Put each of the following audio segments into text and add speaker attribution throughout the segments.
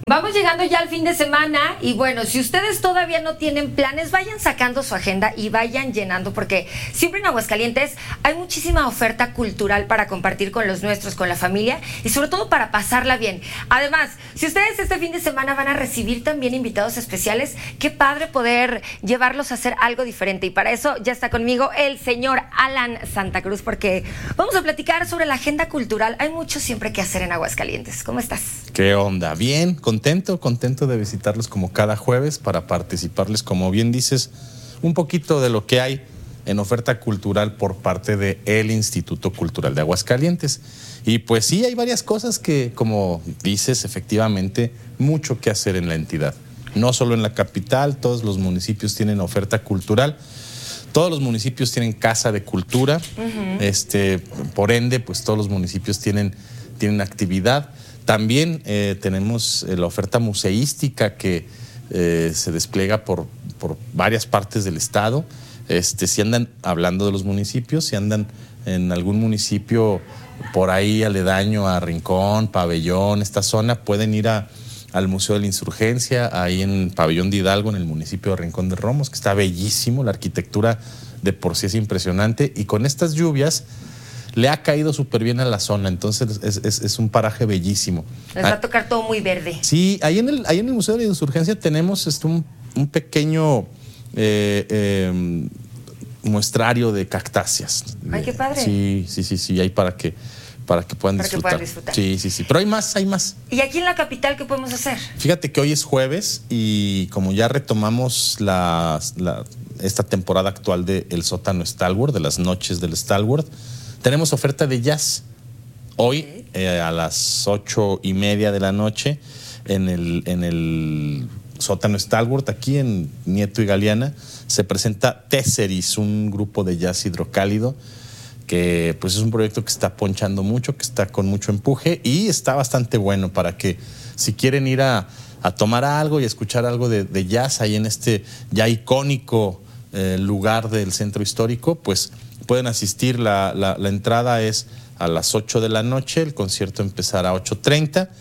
Speaker 1: Vamos llegando ya al fin de semana y bueno, si ustedes todavía no tienen planes, vayan sacando su agenda y vayan llenando, porque siempre en Aguascalientes hay muchísima oferta cultural para compartir con los nuestros, con la familia y sobre todo para pasarla bien. Además, si ustedes este fin de semana van a recibir también invitados especiales, qué padre poder llevarlos a hacer algo diferente, y para eso ya está conmigo el señor Alan Santa Cruz, porque vamos a platicar sobre la agenda cultural. Hay mucho siempre que hacer en Aguascalientes. ¿Cómo estás?
Speaker 2: ¿Qué onda? Bien, contento de visitarlos como cada jueves para participarles, como bien dices, un poquito de lo que hay en oferta cultural por parte del Instituto Cultural de Aguascalientes. Y pues sí, hay varias cosas que, como dices, efectivamente, mucho que hacer en la entidad. No solo en la capital, todos los municipios tienen oferta cultural. Todos los municipios tienen casa de cultura. Por ende, pues todos los municipios tienen actividad. También tenemos la oferta museística que se despliega por varias partes del estado. Si andan hablando de los municipios, si andan en algún municipio por ahí aledaño a Rincón, Pabellón, esta zona, pueden ir al Museo de la Insurgencia, ahí en Pabellón de Hidalgo, en el municipio de Rincón de Romos, que está bellísimo, la arquitectura de por sí es impresionante, y con estas lluvias le ha caído súper bien a la zona, entonces es un paraje bellísimo.
Speaker 1: Les va a tocar todo muy verde.
Speaker 2: Sí, ahí en el Museo de la Insurgencia tenemos un pequeño muestrario de cactáceas.
Speaker 1: Ay, qué padre.
Speaker 2: Sí, ahí para que puedan disfrutar. Sí, pero hay más.
Speaker 1: ¿Y aquí en la capital qué podemos hacer?
Speaker 2: Fíjate que hoy es jueves y como ya retomamos esta temporada actual de El Sótano Stalwart, de las noches del Stalwart, tenemos oferta de jazz. Hoy a las 8:30 de la noche en el Sótano Stalwart, aquí en Nieto y Galeana, se presenta Tesseris, un grupo de jazz hidrocálido que pues es un proyecto que está ponchando mucho, que está con mucho empuje y está bastante bueno para que si quieren ir a tomar algo y escuchar algo de jazz ahí en este ya icónico lugar del centro histórico, pues pueden asistir. La entrada es a las 8 de la noche, el concierto empezará a 8:30.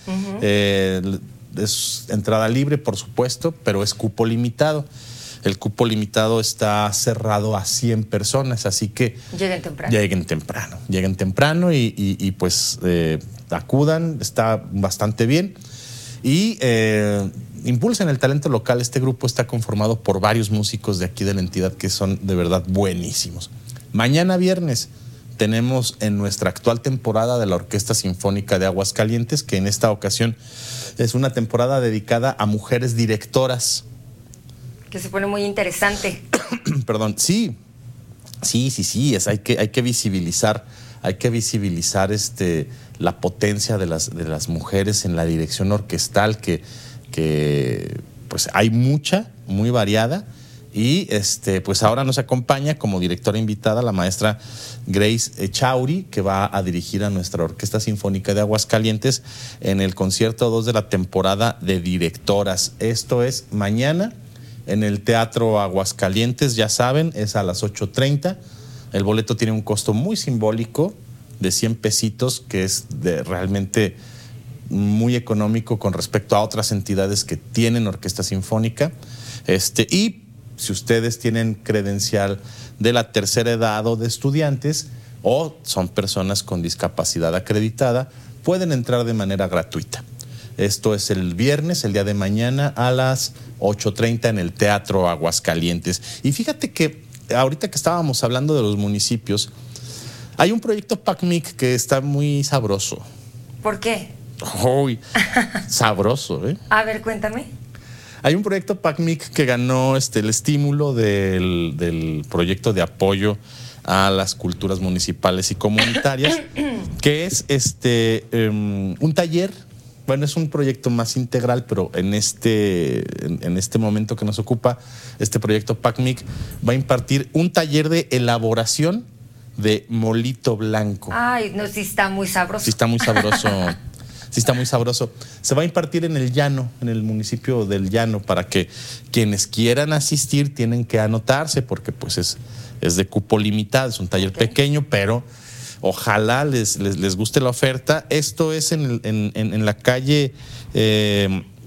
Speaker 2: Es entrada libre, por supuesto, pero es cupo limitado. El cupo limitado está cerrado a 100 personas, así que lleguen temprano y pues acudan, está bastante bien. Y impulsen el talento local. Este grupo está conformado por varios músicos de aquí de la entidad que son de verdad buenísimos. Mañana viernes tenemos en nuestra actual temporada de la Orquesta Sinfónica de Aguascalientes, que en esta ocasión es una temporada dedicada a mujeres directoras.
Speaker 1: Que se pone muy interesante.
Speaker 2: Perdón, sí, hay que visibilizar la potencia de las mujeres en la dirección orquestal, que pues hay mucha, muy variada. Y pues ahora nos acompaña como directora invitada la maestra Grace Echauri, que va a dirigir a nuestra Orquesta Sinfónica de Aguascalientes en el concierto 2 de la temporada de directoras. Esto es mañana en el Teatro Aguascalientes, ya saben, es a las 8:30. El boleto tiene un costo muy simbólico de 100 pesitos, que es realmente muy económico con respecto a otras entidades que tienen orquesta sinfónica. Y si ustedes tienen credencial de la tercera edad o de estudiantes o son personas con discapacidad acreditada, pueden entrar de manera gratuita. Esto es el viernes, el día de mañana, a las 8:30 en el Teatro Aguascalientes. Y fíjate que ahorita que estábamos hablando de los municipios, hay un proyecto PACMIC que está muy sabroso.
Speaker 1: ¿Por qué?
Speaker 2: Uy, sabroso, ¿eh?
Speaker 1: A ver, cuéntame.
Speaker 2: Hay un proyecto PACMIC que ganó el estímulo del proyecto de apoyo a las culturas municipales y comunitarias, que es un taller. Bueno, es un proyecto más integral, pero en este momento que nos ocupa, este proyecto PACMIC va a impartir un taller de elaboración de molito blanco.
Speaker 1: Ay, no, sí está muy sabroso.
Speaker 2: Sí está muy sabroso. Sí está muy sabroso. Se va a impartir en el Llano, en el municipio del Llano, para que quienes quieran asistir tienen que anotarse, porque pues es de cupo limitado, es un taller pequeño, pero ojalá les guste la oferta. Esto es en la calle